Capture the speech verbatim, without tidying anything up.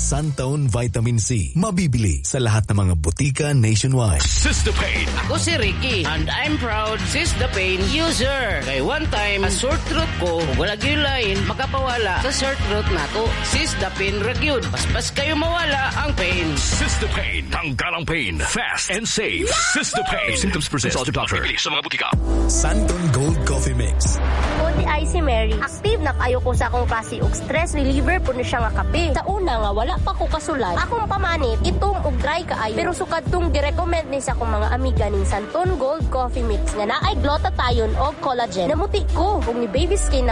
Santone Vitamin C. Mabibili sa lahat ng mga butika nationwide. Sistapain. Ako si Ricky and I'm proud Sistapain user. Kay one time, a sore throat ko, wala gyulain, makapawala sa sore throat nato. Sistapain ragyud. Paspas kayo mawala ang pain. Sistapain. Tanggal ang pain. Fast and safe. Sistapain. Symptoms persist. Consult your doctor. Bibili sa mga butika. Santone Gold Coffee Mix. Ako di ay si Mary. Active na kayo ko sa akong klase og stress reliever po na siya nga kape. Sa una nga wala pa ko kasulat. Akong pamanit itom og dry kaayo. Pero sukad tong girecommend ni sa akong mga amiga ning Santone Gold Coffee Mix nga naay glutathione og collagen. Namuti ko og ni baby skin